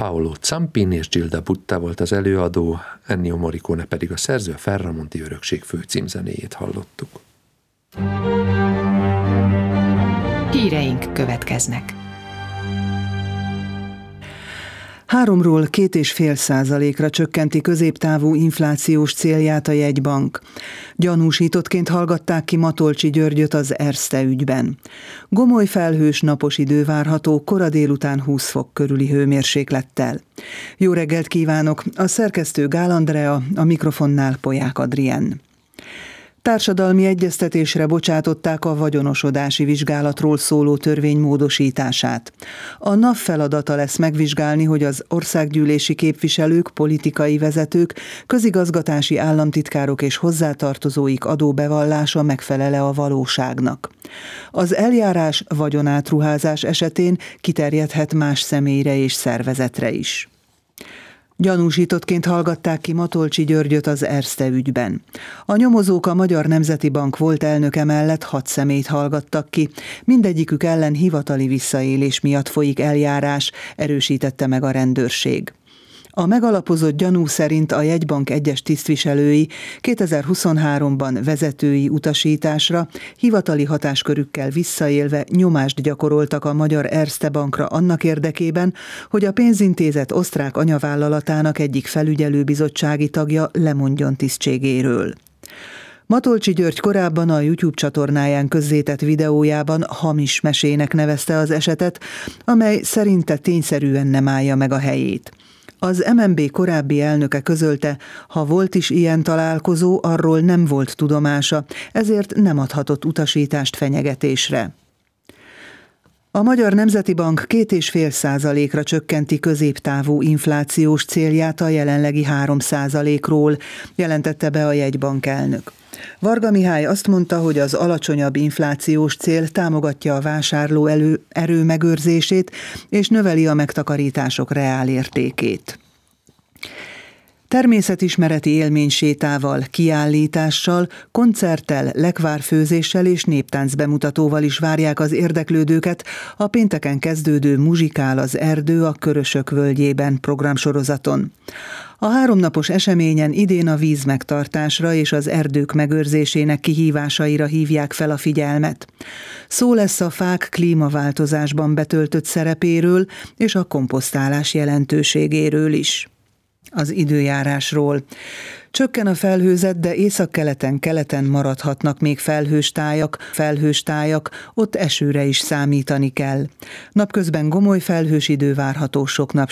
Paolo Zampin és Gilda Butta volt az előadó, Ennio Morricone pedig a szerző, a Ferramonti örökség főcímzenéjét hallottuk. Híreink következnek. 3-ról 2,5%-ra csökkenti középtávú inflációs célját a jegybank. Gyanúsítottként hallgatták ki Matolcsy Györgyöt az Erste ügyben. Gomoly felhős napos idő várható, kora délután 20 fok körüli hőmérséklettel. Jó reggelt kívánok! A szerkesztő Gál Andrea, a mikrofonnál Polyák Adrien. Társadalmi egyeztetésre bocsátották a vagyonosodási vizsgálatról szóló törvény módosítását. A NAV feladata lesz megvizsgálni, hogy az országgyűlési képviselők, politikai vezetők, közigazgatási államtitkárok és hozzátartozóik adóbevallása megfelele a valóságnak. Az eljárás vagyonátruházás esetén kiterjedhet más személyre és szervezetre is. Gyanúsítottként hallgatták ki Matolcsy Györgyöt az Erste ügyben. A nyomozók a Magyar Nemzeti Bank volt elnöke mellett 6 személyt hallgattak ki. Mindegyikük ellen hivatali visszaélés miatt folyik eljárás, erősítette meg a rendőrség. A megalapozott gyanú szerint a jegybank egyes tisztviselői 2023-ban vezetői utasításra, hivatali hatáskörükkel visszaélve nyomást gyakoroltak a Magyar Erste Bankra annak érdekében, hogy a pénzintézet osztrák anyavállalatának egyik felügyelőbizottsági tagja lemondjon tisztségéről. Matolcsy György korábban a YouTube csatornáján közzétett videójában hamis mesének nevezte az esetet, amely szerinte tényszerűen nem állja meg a helyét. Az MNB korábbi elnöke közölte, ha volt is ilyen találkozó, arról nem volt tudomása, ezért nem adhatott utasítást fenyegetésre. A Magyar Nemzeti Bank 2,5%-ra csökkenti középtávú inflációs célját a jelenlegi 3%-ról, jelentette be a jegybank elnök. Varga Mihály azt mondta, hogy az alacsonyabb inflációs cél támogatja a vásárló erő megőrzését és növeli a megtakarítások reálértékét. Természetismereti élménysétával, kiállítással, koncerttel, lekvárfőzéssel és néptánc bemutatóval is várják az érdeklődőket a pénteken kezdődő Muzsikál az erdő a Körösök völgyében programsorozaton. A 3 napos eseményen idén a víz megtartásra és az erdők megőrzésének kihívásaira hívják fel a figyelmet. Szó lesz a fák klímaváltozásban betöltött szerepéről és a komposztálás jelentőségéről is. Az időjárásról. Csökken a felhőzet, de északkeleten maradhatnak még felhős tájak, ott esőre is számítani kell. Napközben gomoly felhős idő várható, sok napsütés.